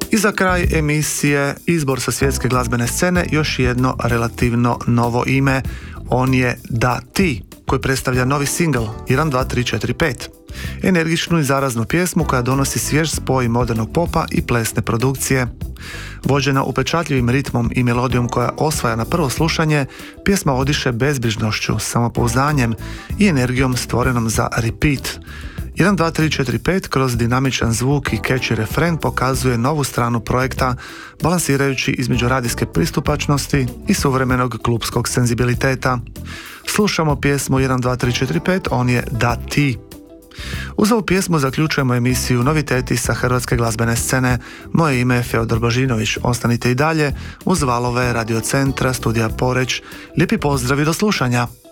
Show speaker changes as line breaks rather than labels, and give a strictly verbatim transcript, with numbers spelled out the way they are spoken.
I za kraj emisije izbor sa svjetske glazbene scene, još jedno relativno novo ime. On je Da ti, koji predstavlja novi singl jedan, dva, tri, četiri, pet. Energičnu i zaraznu pjesmu koja donosi svjež spoj modernog popa i plesne produkcije. Vođena upečatljivim ritmom i melodijom koja osvaja na prvo slušanje, pjesma odiše bezbrižnošću, samopouzdanjem i energijom stvorenom za repeat. jedan, dva, tri, četiri, pet kroz dinamičan zvuk i catchy refren pokazuje novu stranu projekta, balansirajući između radijske pristupačnosti i suvremenog klupskog senzibiliteta. Slušamo pjesmu jedan, dva, tri, četiri, pet, on je Da ti. Uz ovu pjesmu zaključujemo emisiju Noviteti sa hrvatske glazbene scene. Moje ime je Feodor Božinović. Ostanite i dalje uz valove Radio Centra, studija Poreć. Lijepi pozdrav i do slušanja.